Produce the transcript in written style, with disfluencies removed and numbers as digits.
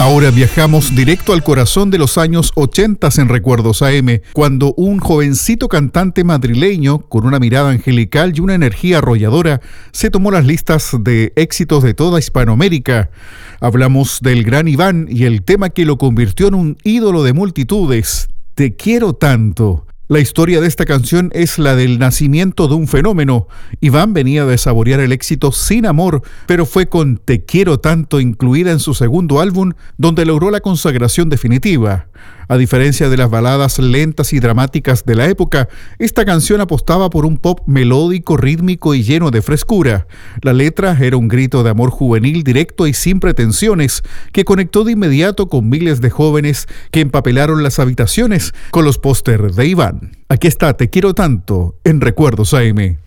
Ahora viajamos directo al corazón de los años 80 en Recuerdos AM, cuando un jovencito cantante madrileño, con una mirada angelical y una energía arrolladora, se tomó las listas de éxitos de toda Hispanoamérica. Hablamos del gran Iván y el tema que lo convirtió en un ídolo de multitudes, Te quiero tanto. La historia de esta canción es la del nacimiento de un fenómeno. Iván venía de saborear el éxito Sin Amor, pero fue con Te quiero tanto incluida en su segundo álbum donde logró la consagración definitiva. A diferencia de las baladas lentas y dramáticas de la época, esta canción apostaba por un pop melódico, rítmico y lleno de frescura. La letra era un grito de amor juvenil directo y sin pretensiones, que conectó de inmediato con miles de jóvenes que empapelaron las habitaciones con los pósters de Iván. Aquí está Te quiero tanto en Recuerdos AM.